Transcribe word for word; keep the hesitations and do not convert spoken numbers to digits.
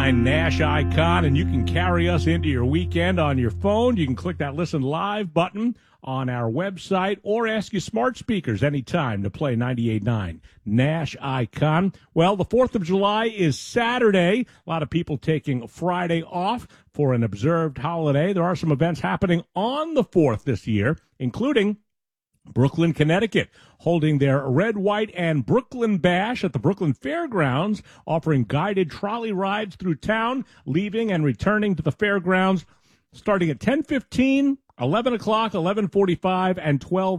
nine Nash Icon, and you can carry us into your weekend on your phone. You can click that Listen Live button on our website or ask your smart speakers anytime to play ninety-eight point nine Nash Icon. Well, the fourth of July is Saturday. A lot of people taking Friday off for an observed holiday. There are some events happening on the fourth this year, including Brooklyn, Connecticut, holding their Red, White, and Brooklyn Bash at the Brooklyn Fairgrounds, offering guided trolley rides through town, leaving and returning to the fairgrounds starting at ten fifteen, eleven o'clock, eleven forty-five, and twelve